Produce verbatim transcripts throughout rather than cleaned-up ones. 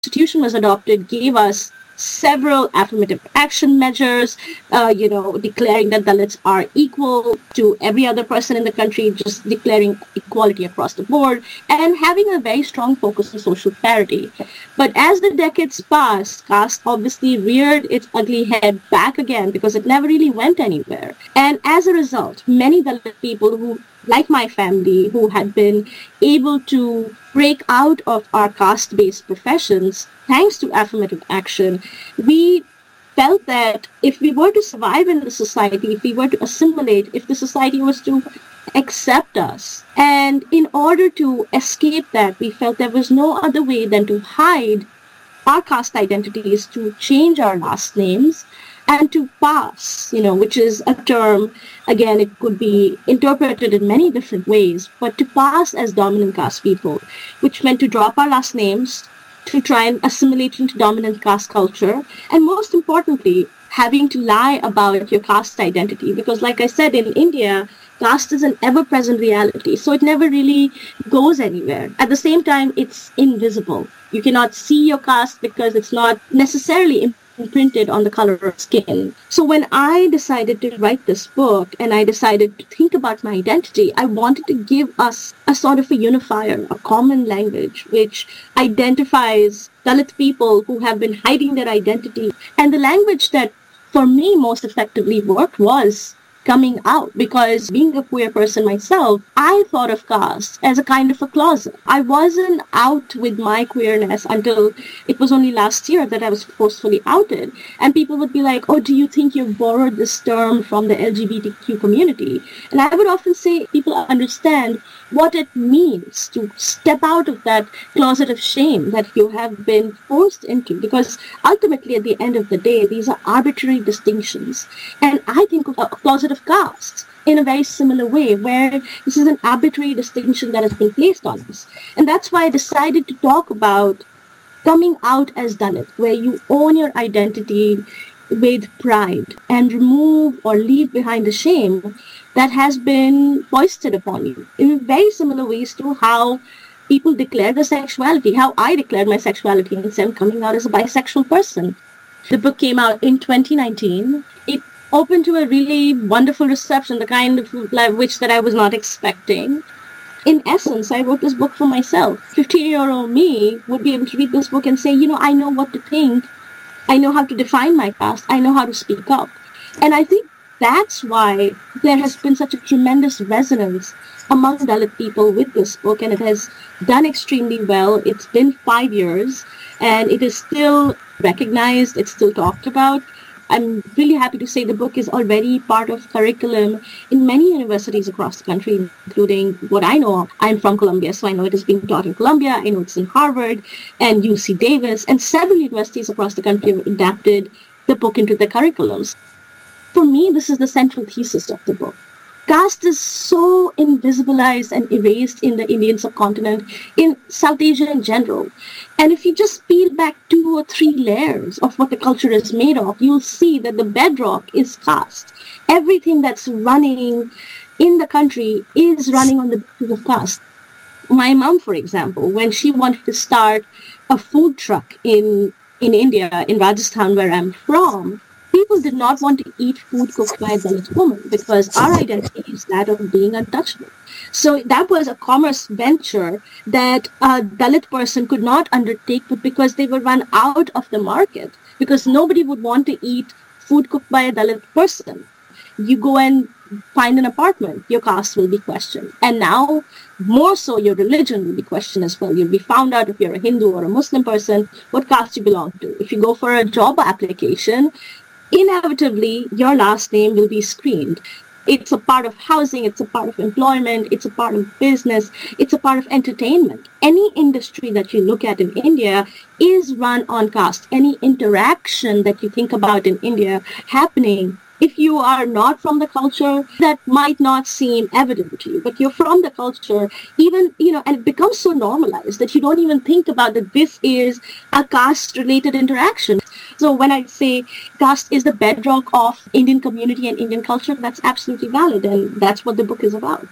Constitution was adopted gave us several affirmative action measures, uh, you know, declaring that Dalits are equal to every other person in the country, just declaring equality across the board, and having a very strong focus on social parity. But as the decades passed, caste obviously reared its ugly head back again because it never really went anywhere. And as a result, many Dalit people who, like my family, who had been able to break out of our caste-based professions, thanks to affirmative action, we felt that if we were to survive in the society, if we were to assimilate, if the society was to accept us, and in order to escape that, we felt there was no other way than to hide our caste identities, to change our last names, and to pass, you know, which is a term, again, it could be interpreted in many different ways, but to pass as dominant caste people, which meant to drop our last names, to try and assimilate into dominant caste culture, and most importantly, having to lie about your caste identity. Because like I said, in India, caste is an ever-present reality, so it never really goes anywhere. At the same time, it's invisible. You cannot see your caste because it's not necessarily imprinted on the color of skin. So when I decided to write this book and I decided to think about my identity, I wanted to give us a sort of a unifier, a common language, which identifies Dalit people who have been hiding their identity. And the language that for me most effectively worked was coming out, because being a queer person myself, I thought of caste as a kind of a closet. I wasn't out with my queerness until it was only last year that I was forcefully outed. And people would be like, oh, do you think you've borrowed this term from the L G B T Q community? And I would often say people understand what it means to step out of that closet of shame that you have been forced into, because ultimately at the end of the day, these are arbitrary distinctions. And I think of a closet of caste in a very similar way, where this is an arbitrary distinction that has been placed on us. And that's why I decided to talk about coming out as Dalit, where you own your identity with pride and remove or leave behind the shame that has been foisted upon you, in very similar ways to how people declare their sexuality, how I declared my sexuality and said I'm coming out as a bisexual person. The book came out in twenty nineteen. It opened to a really wonderful reception, the kind of which that I was not expecting. In essence, I wrote this book for myself. fifteen-year-old me would be able to read this book and say, you know, I know what to think. I know how to define my caste. I know how to speak up. And I think that's why there has been such a tremendous resonance among Dalit people with this book, and it has done extremely well. It's been five years, and it is still recognized. It's still talked about. I'm really happy to say the book is already part of curriculum in many universities across the country, including what I know. I'm from Columbia, so I know it is being taught in Columbia. I know it's in Harvard and U C Davis, and several universities across the country have adapted the book into their curriculums. For me, this is the central thesis of the book. Caste is so invisibilized and erased in the Indian subcontinent, in South Asia in general. And if you just peel back two or three layers of what the culture is made of, you'll see that the bedrock is caste. Everything that's running in the country is running on the basis of caste. My mom, for example, when she wanted to start a food truck in, in India, in Rajasthan, where I'm from, people did not want to eat food cooked by a Dalit woman because our identity is that of being untouchable. So that was a commerce venture that a Dalit person could not undertake, but because they were run out of the market, because nobody would want to eat food cooked by a Dalit person. You go and find an apartment, your caste will be questioned. And now, more so, your religion will be questioned as well. You'll be found out if you're a Hindu or a Muslim person, what caste you belong to. If you go for a job application, inevitably, your last name will be screened. It's a part of housing, it's a part of employment, it's a part of business, it's a part of entertainment. Any industry that you look at in India is run on caste. Any interaction that you think about in India happening, if you are not from the culture, that might not seem evident to you, but you're from the culture, even, you know, and it becomes so normalized that you don't even think about that this is a caste-related interaction. So when I say caste is the bedrock of Indian community and Indian culture, that's absolutely valid, and that's what the book is about.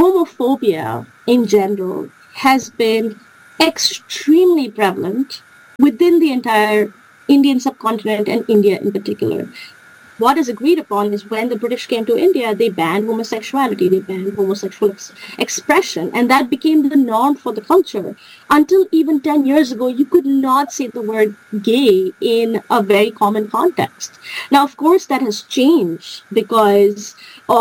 Homophobia in general has been extremely prevalent within the entire Indian subcontinent and India in particular. What is agreed upon is when the British came to India, they banned homosexuality, they banned homosexual ex- expression, and that became the norm for the culture. Until even ten years ago, you could not say the word gay in a very common context. Now, of course, that has changed because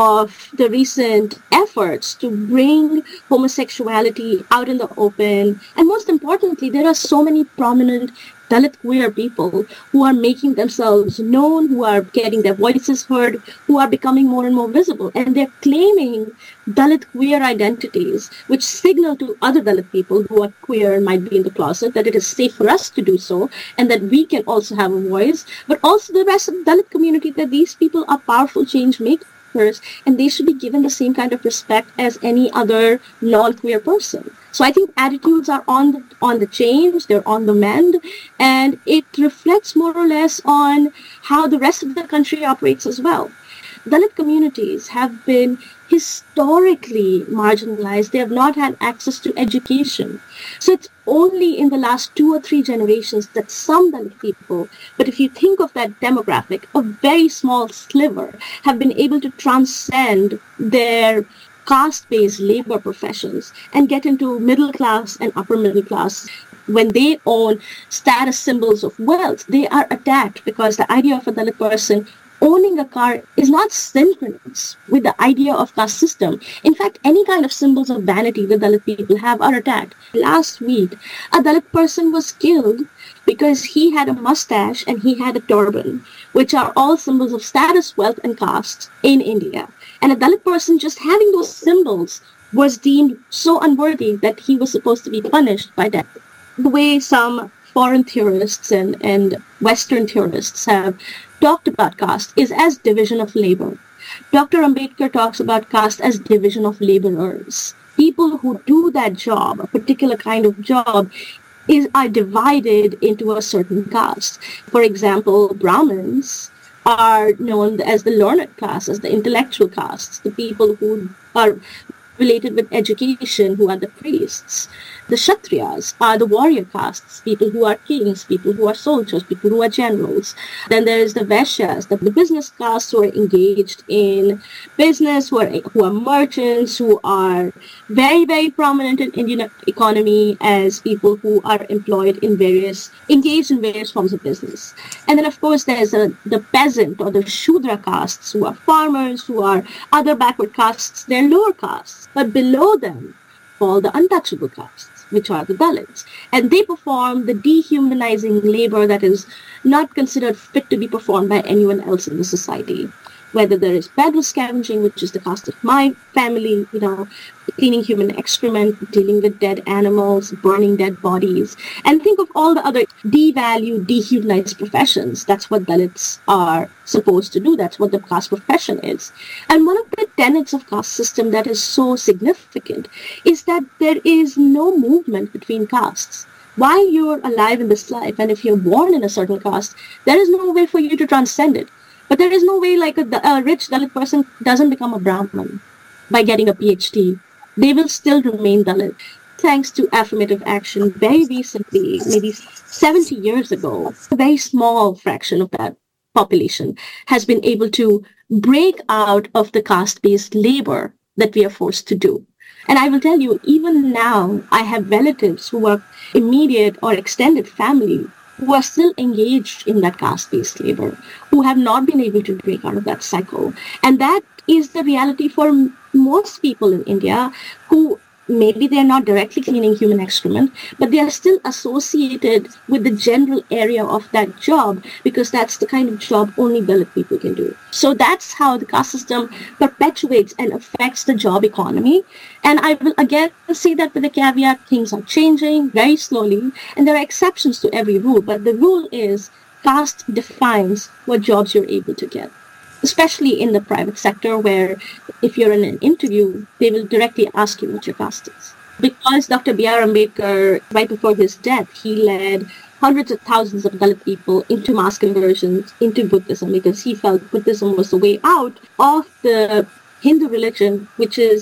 of the recent efforts to bring homosexuality out in the open. And most importantly, there are so many prominent Dalit queer people who are making themselves known, who are getting their voices heard, who are becoming more and more visible. And they're claiming Dalit queer identities, which signal to other Dalit people who are queer and might be in the closet that it is safe for us to do so, and that we can also have a voice, but also the rest of the Dalit community, that these people are powerful change makers, and they should be given the same kind of respect as any other non-queer person. So I think attitudes are on the, on the change, they're on the mend, and it reflects more or less on how the rest of the country operates as well. Dalit communities have been historically marginalized. They have not had access to education. So it's only in the last two or three generations that some Dalit people, but if you think of that demographic, a very small sliver, have been able to transcend their caste-based labor professions and get into middle class and upper middle class. When they own status symbols of wealth, they are attacked because the idea of a Dalit person owning a car is not synchronous with the idea of caste system. In fact, any kind of symbols of vanity that Dalit people have are attacked. Last week, a Dalit person was killed because he had a mustache and he had a turban, which are all symbols of status, wealth, and caste in India. And a Dalit person just having those symbols was deemed so unworthy that he was supposed to be punished by death. The way some foreign theorists and, and Western theorists have talked about caste is as division of labor. Doctor Ambedkar talks about caste as division of laborers. People who do that job, a particular kind of job, is are divided into a certain caste. For example, Brahmins are known as the learned class, as the intellectual castes, the people who are related with education, who are the priests. The Kshatriyas are the warrior castes, people who are kings, people who are soldiers, people who are generals. Then there is the Vaishyas, the, the business castes who are engaged in business, who are, who are merchants, who are very, very prominent in Indian economy as people who are employed in various, engaged in various forms of business. And then, of course, there's a, the peasant or the Shudra castes, who are farmers, who are other backward castes. They're lower castes. But below them fall the untouchable castes, which are the Dalits. And they perform the dehumanizing labor that is not considered fit to be performed by anyone else in the society. Whether there is bedroom scavenging, which is the caste of my family, you know, cleaning human excrement, dealing with dead animals, burning dead bodies. And think of all the other devalued, dehumanized professions. That's what Dalits are supposed to do. That's what the caste profession is. And one of the tenets of caste system that is so significant is that there is no movement between castes. While you're alive in this life, and if you're born in a certain caste, there is no way for you to transcend it. But there is no way like a, a rich Dalit person doesn't become a Brahmin by getting a P H D. They will still remain Dalit. Thanks to affirmative action, very recently, maybe seventy years ago, a very small fraction of that population has been able to break out of the caste-based labor that we are forced to do. And I will tell you, even now, I have relatives who are immediate or extended family who are still engaged in that caste-based labor, who have not been able to break out of that cycle. And that is the reality for m- most people in India who maybe they're not directly cleaning human excrement, but they are still associated with the general area of that job because that's the kind of job only Dalit people can do. So that's how the caste system perpetuates and affects the job economy. And I will again say that with the caveat, things are changing very slowly, and there are exceptions to every rule, but the rule is caste defines what jobs you're able to get. Especially in the private sector where if you're in an interview, they will directly ask you what your caste is. Because Doctor B R Ambedkar, right before his death, he led hundreds of thousands of Dalit people into mass conversions into Buddhism because he felt Buddhism was the way out of the Hindu religion, which is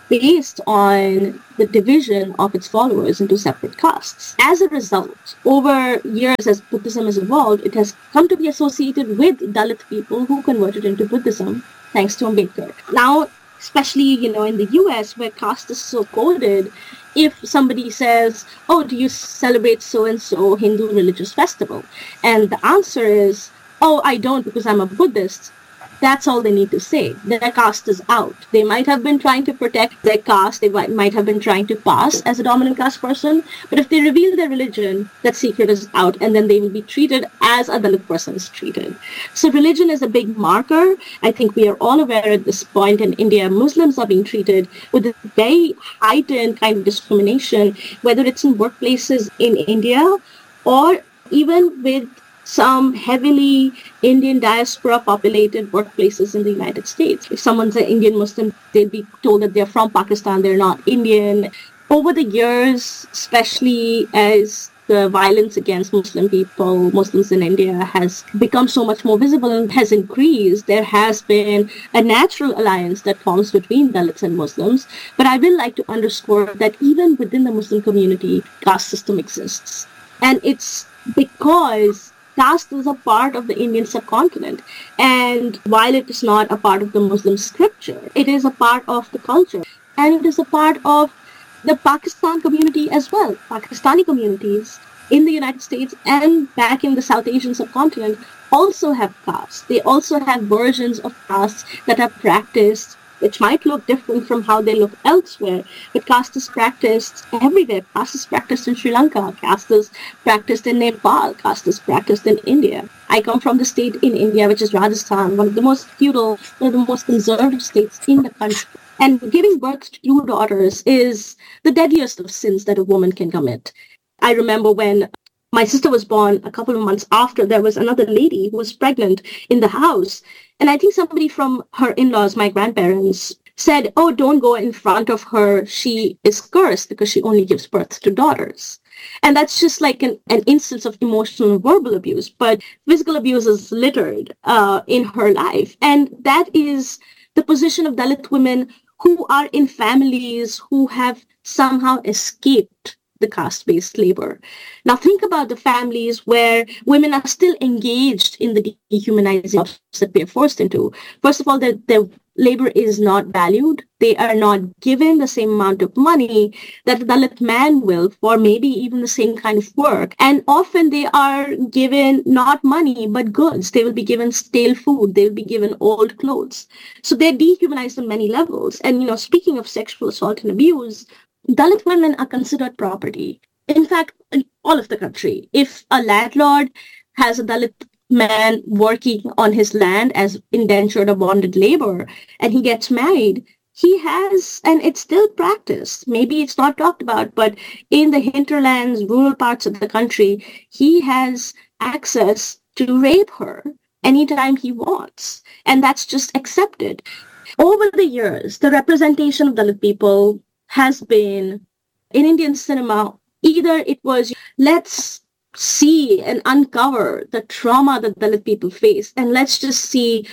based on the division of its followers into separate castes. As a result, over years as Buddhism has evolved, it has come to be associated with Dalit people who converted into Buddhism, thanks to Ambedkar. Now, especially, you know, in the U S, where caste is so coded, if somebody says, oh, do you celebrate so-and-so Hindu religious festival? And the answer is, oh, I don't because I'm a Buddhist. That's all they need to say. Their caste is out. They might have been trying to protect their caste. They might have been trying to pass as a dominant caste person. But if they reveal their religion, that secret is out, and then they will be treated as a Dalit person is treated. So religion is a big marker. I think we are all aware at this point in India, Muslims are being treated with a very heightened kind of discrimination, whether it's in workplaces in India or even with some heavily Indian diaspora populated workplaces in the United States. If someone's an Indian Muslim, they'll be told that they're from Pakistan, they're not Indian. Over the years, especially as the violence against Muslim people, Muslims in India has become so much more visible and has increased, there has been a natural alliance that forms between Dalits and Muslims. But I will like to underscore that even within the Muslim community, caste system exists. And it's because caste is a part of the Indian subcontinent. And while it is not a part of the Muslim scripture, it is a part of the culture. And it is a part of the Pakistan community as well. Pakistani communities in the United States and back in the South Asian subcontinent also have castes. They also have versions of castes that are practiced, which might look different from how they look elsewhere, but caste is practiced everywhere. Caste is practiced in Sri Lanka, caste is practiced in Nepal, caste is practiced in India. I come from the state in India, which is Rajasthan, one of the most feudal, one of the most conservative states in the country. And giving birth to two daughters is the deadliest of sins that a woman can commit. I remember when my sister was born, a couple of months after, there was another lady who was pregnant in the house. And I think somebody from her in-laws, my grandparents, said, oh, don't go in front of her. She is cursed because she only gives birth to daughters. And that's just like an, an instance of emotional and verbal abuse. But physical abuse is littered uh, in her life. And that is the position of Dalit women who are in families who have somehow escaped the caste-based labor. Now think about the families where women are still engaged in the dehumanizing jobs that we are forced into. First of all, their, their labor is not valued. They are not given the same amount of money that a Dalit man will for maybe even the same kind of work. And often they are given not money, but goods. They will be given stale food. They will be given old clothes. So they're dehumanized on many levels. And, you know, speaking of sexual assault and abuse, Dalit women are considered property. In fact, in all of the country, if a landlord has a Dalit man working on his land as indentured or bonded labor and he gets married, he has, and it's still practiced, maybe it's not talked about, but in the hinterlands, rural parts of the country, he has access to rape her anytime he wants. And that's just accepted. Over the years, the representation of Dalit people has been, in Indian cinema, either it was, let's see and uncover the trauma that Dalit people face, and let's just see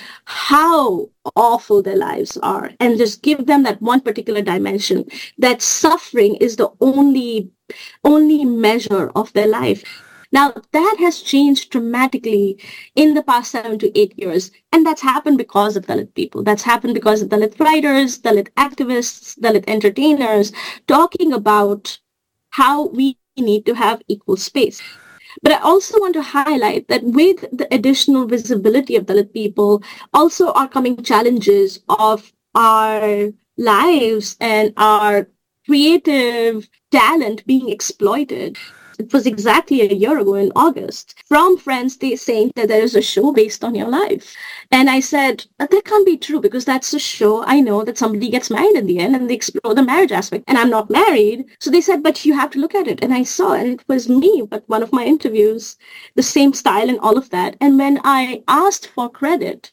how awful their lives are, and just give them that one particular dimension, that suffering is the only, only measure of their life. Now, that has changed dramatically in the past seven to eight years. And that's happened because of Dalit people. That's happened because of Dalit writers, Dalit activists, Dalit entertainers, talking about how we need to have equal space. But I also want to highlight that with the additional visibility of Dalit people, also are coming challenges of our lives and our creative talent being exploited. It was exactly a year ago in August. From friends, they saying that there is a show based on your life. And I said, that can't be true because that's a show. I know that somebody gets married in the end and they explore the marriage aspect. And I'm not married. So they said, but you have to look at it. And I saw, and it was me, but one of my interviews, the same style and all of that. And when I asked for credit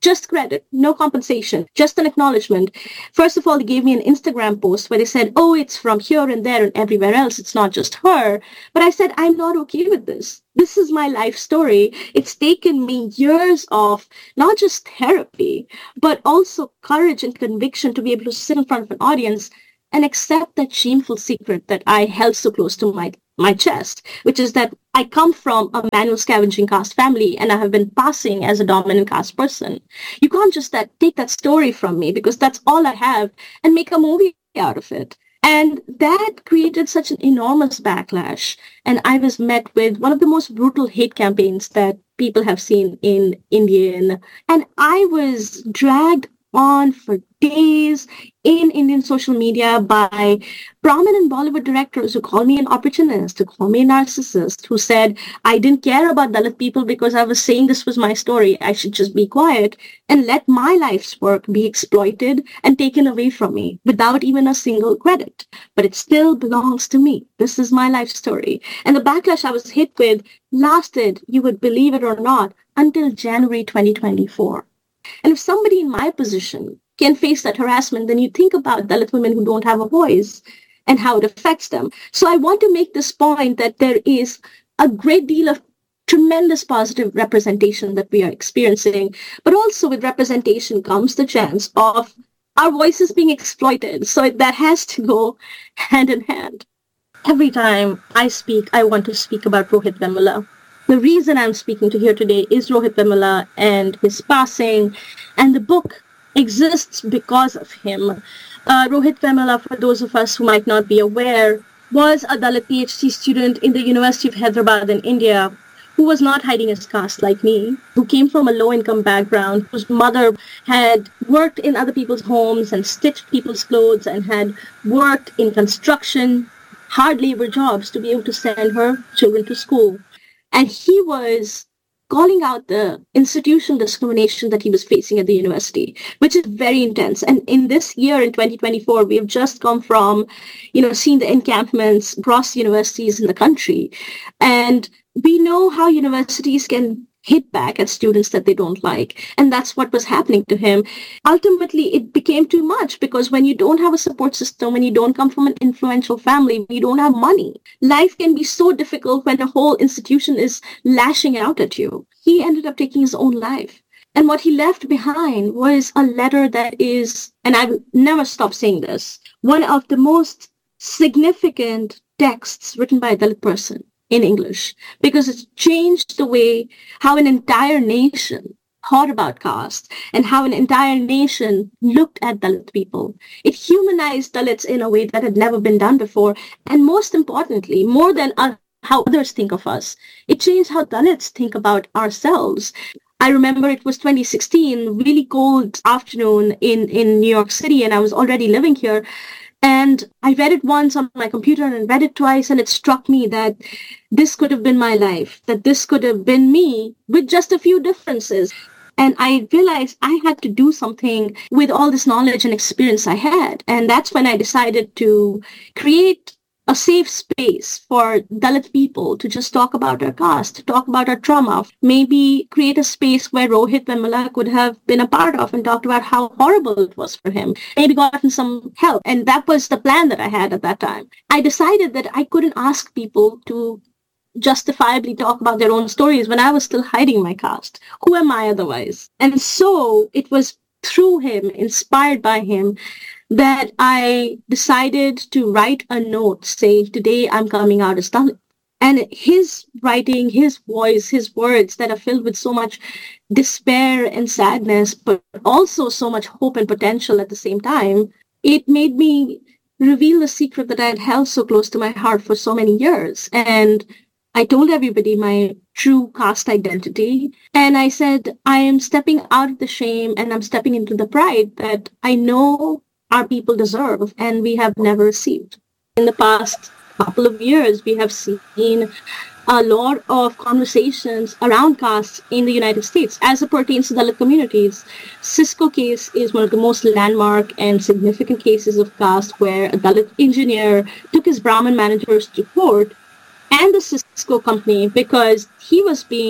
Just credit, no compensation, just an acknowledgement. First of all, they gave me an Instagram post where they said, oh, it's from here and there and everywhere else. It's not just her. But I said, I'm not okay with this. This is my life story. It's taken me years of not just therapy, but also courage and conviction to be able to sit in front of an audience and accept that shameful secret that I held so close to my, my chest, which is that I come from a manual scavenging caste family and I have been passing as a dominant caste person. You can't just that, take that story from me because that's all I have and make a movie out of it. And that created such an enormous backlash. And I was met with one of the most brutal hate campaigns that people have seen in Indian. And I was dragged on for days in Indian social media by prominent Bollywood directors who called me an opportunist, who called me a narcissist, who said I didn't care about Dalit people because I was saying this was my story. I should just be quiet and let my life's work be exploited and taken away from me without even a single credit. But it still belongs to me. This is my life story. And the backlash I was hit with lasted, you would believe it or not, until January twenty twenty-four. And if somebody in my position can face that harassment, then you think about Dalit women who don't have a voice and how it affects them. So I want to make this point that there is a great deal of tremendous positive representation that we are experiencing, but also with representation comes the chance of our voices being exploited. So that has to go hand in hand. Every time I speak, I want to speak about Rohit Vemula. The reason I'm speaking to here today is Rohit Vemula and his passing, and the book exists because of him. Uh, Rohit Vemula, for those of us who might not be aware, was a Dalit PhD student in the University of Hyderabad in India, who was not hiding his caste like me, who came from a low-income background, whose mother had worked in other people's homes and stitched people's clothes and had worked in construction, hard labor jobs to be able to send her children to school. And he was calling out the institutional discrimination that he was facing at the university, which is very intense. And in this year, in twenty twenty-four, we have just come from, you know, seeing the encampments across universities in the country. And we know how universities can hit back at students that they don't like. And that's what was happening to him. Ultimately, it became too much because when you don't have a support system, when you don't come from an influential family, when you don't have money, life can be so difficult when a whole institution is lashing out at you. He ended up taking his own life. And what he left behind was a letter that is, and I will never stop saying this, one of the most significant texts written by a Dalit person in English, because it's changed the way how an entire nation thought about caste and how an entire nation looked at Dalit people. It humanized Dalits in a way that had never been done before. And most importantly, more than uh, how others think of us, it changed how Dalits think about ourselves. I remember it was twenty sixteen, really cold afternoon in, in New York City, and I was already living here. And I read it once on my computer and read it twice, and it struck me that this could have been my life, that this could have been me with just a few differences. And I realized I had to do something with all this knowledge and experience I had. And that's when I decided to create a safe space for Dalit people to just talk about our caste, to talk about our trauma, maybe create a space where Rohit Vemula could have been a part of and talked about how horrible it was for him, maybe gotten some help. And that was the plan that I had at that time. I decided that I couldn't ask people to justifiably talk about their own stories when I was still hiding my caste. Who am I otherwise? And so it was through him, inspired by him, that I decided to write a note saying, today I'm coming out as Dalit. And his writing, his voice, his words that are filled with so much despair and sadness, but also so much hope and potential at the same time, it made me reveal the secret that I had held so close to my heart for so many years. And I told everybody my true caste identity. And I said, I am stepping out of the shame and I'm stepping into the pride that I know our people deserve and we have never received. In the past couple of years, we have seen a lot of conversations around caste in the United States as it pertains to Dalit communities. Cisco case is one of the most landmark and significant cases of caste where a Dalit engineer took his Brahmin managers to court and the Cisco company because he was being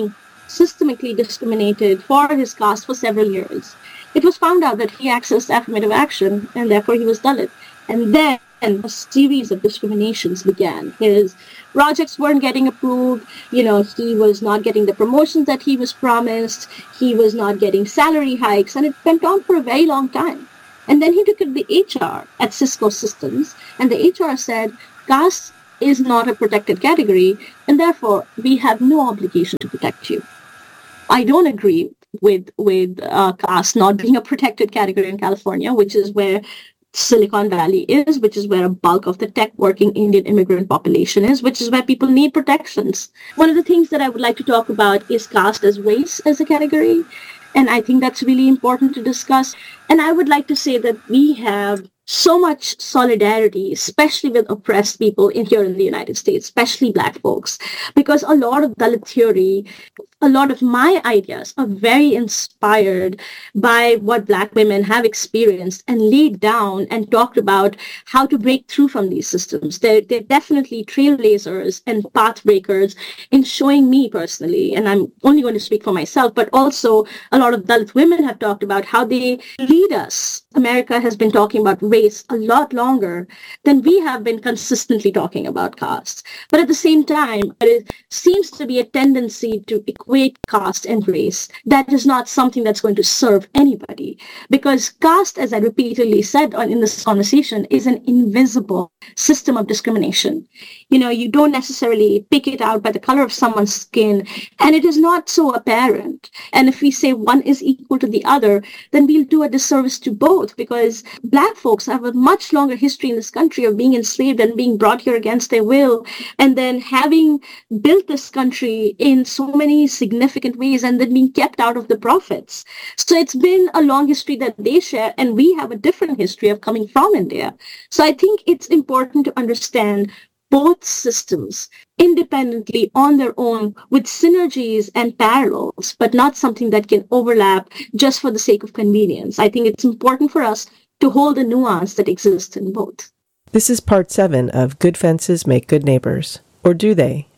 systemically discriminated for his caste for several years. It was found out that he accessed affirmative action and therefore he was Dalit. And then a series of discriminations began. His projects weren't getting approved. You know, he was not getting the promotions that he was promised. He was not getting salary hikes. And it went on for a very long time. And then he took it to the H R at Cisco Systems. And the H R said, caste is not a protected category. And therefore, we have no obligation to protect you. I don't agree with, with uh, caste not being a protected category in California, which is where Silicon Valley is, which is where a bulk of the tech working Indian immigrant population is, which is where people need protections. One of the things that I would like to talk about is caste as race as a category. And I think that's really important to discuss. And I would like to say that we have so much solidarity, especially with oppressed people in here in the United States, especially Black folks, because a lot of Dalit theory, a lot of my ideas are very inspired by what Black women have experienced and laid down and talked about how to break through from these systems. They're, they're definitely trailblazers and path breakers in showing me personally, and I'm only going to speak for myself, but also a lot of Dalit women have talked about how they lead us. America has been talking about race a lot longer than we have been consistently talking about caste. But at the same time, there seems to be a tendency to equate caste and race. That is not something that's going to serve anybody, because caste, as I repeatedly said on, in this conversation, is an invisible system of discrimination. You know, you don't necessarily pick it out by the color of someone's skin, and it is not so apparent. And if we say one is equal to the other, then we'll do a disservice to both, because Black folks have a much longer history in this country of being enslaved and being brought here against their will, and then having built this country in so many significant ways and then being kept out of the profits. So it's been a long history that they share, and we have a different history of coming from India. So I think it's important to understand both systems independently on their own with synergies and parallels, but not something that can overlap just for the sake of convenience. I think it's important for us to hold the nuance that exists in both. This is part seven of Good Fences Make Good Neighbors. Or do they?